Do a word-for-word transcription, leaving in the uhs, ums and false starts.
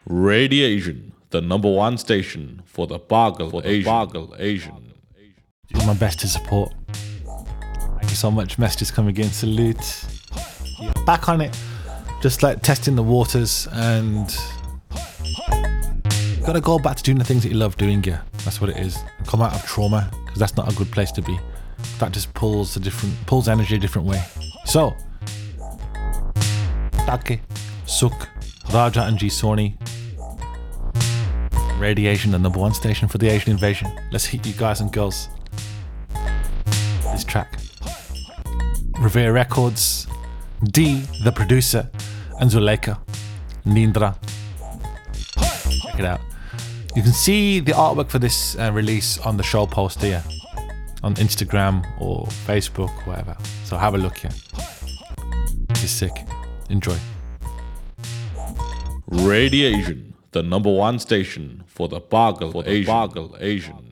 Radiation, the number one station for the Bargal for Asian. Bargal Asian. Do my best to support. Thank you so much. Messages coming in. Salute. Yeah. Back on it. Just like testing the waters and gotta go back to doing the things that you love doing. Yeah, that's what it is. Come out of trauma, because that's not a good place to be. That just pulls a different, pulls energy a different way. So, Take, Suk, Raja and G Sony. Radiation, the number one station for the Asian invasion. Let's hit you guys and girls. This track. Revere Records, D, the producer, and Zuleika, Nindra. Check it out. You can see the artwork for this uh, release on the show post here on Instagram or Facebook, whatever. So have a look here. This is sick. Enjoy. Radiation, the number one station for the Bargal for Asian. Bargal Asian.